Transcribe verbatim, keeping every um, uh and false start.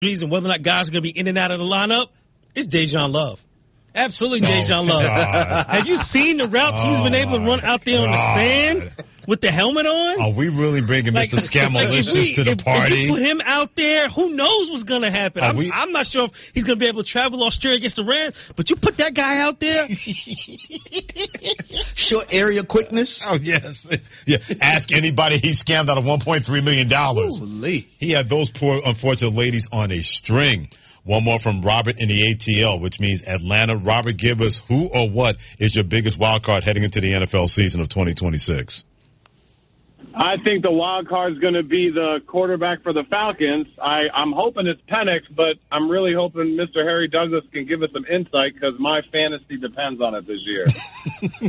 and whether or not guys are going to be in and out of the lineup, it's Dejan Love. Absolutely Dejan oh, Love. God. Have you seen the routes oh, he's been able to run out there God. on the sand with the helmet on? Are we really bringing like, Mister Scamalicious like to the if, party? If you put him out there, who knows what's going to happen? I'm, we, I'm not sure if he's going to be able to travel Australia against the Rams, but you put that guy out there. Short area quickness. Oh, yes. Yeah. Ask anybody he scammed out of one point three million dollars. Holy. He had those poor, unfortunate ladies on a string. One more from Robert in the A T L, which means Atlanta. Robert, give us who or what is your biggest wild card heading into the N F L season of twenty twenty-six? I think the wild card is going to be the quarterback for the Falcons. I, I'm hoping it's Penix, but I'm really hoping Mister Harry Douglas can give us some insight because my fantasy depends on it this year.